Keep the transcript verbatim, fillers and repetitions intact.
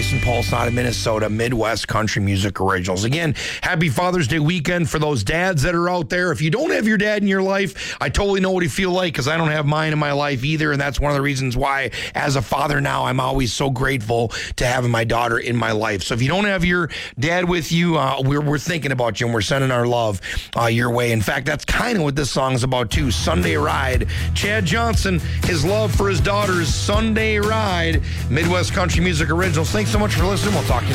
Saint Paul side of Minnesota, Midwest Country Music Originals. Again, happy Father's Day weekend for those dads that are out there. If you don't have your dad in your life, I totally know what you feel like because I don't have mine in my life either, and that's one of the reasons why, as a father now, I'm always so grateful to having my daughter in my life. So if you don't have your dad with you, uh, we're, we're thinking about you, and we're sending our love uh, your way. In fact, that's kind of what this song is about, too. Sunday Ride. Chad Johnson, his love for his daughter's Sunday Ride. Midwest Country Music Originals. Thanks so much for listening. We'll talk to you